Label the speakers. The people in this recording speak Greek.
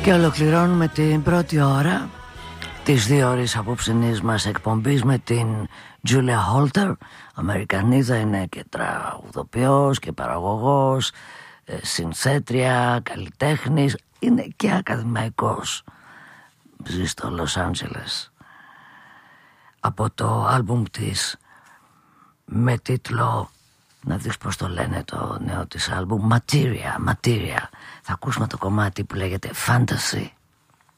Speaker 1: Και ολοκληρώνουμε την πρώτη ώρα της 2 ώρες απόψινής μας εκπομπής με την Julia Holter. Αμερικανίδα, είναι και τραγουδοποιός και παραγωγός, συνθέτρια, καλλιτέχνης, είναι και ακαδημαϊκός. Ζει στο Λος Άντζελες. Από το άλμπουμ της με τίτλο, να δεις πως το λένε το νέο της άλμπουμ, Materia. Θα ακούσουμε το κομμάτι που λέγεται Fantasy.